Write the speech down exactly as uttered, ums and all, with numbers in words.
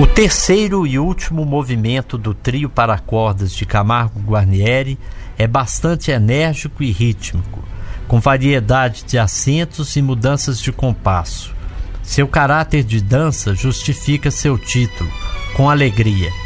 O terceiro e último movimento do trio para cordas de Camargo Guarnieri é bastante enérgico e rítmico, com variedade de acentos e mudanças de compasso. Seu caráter de dança justifica seu título, com alegria.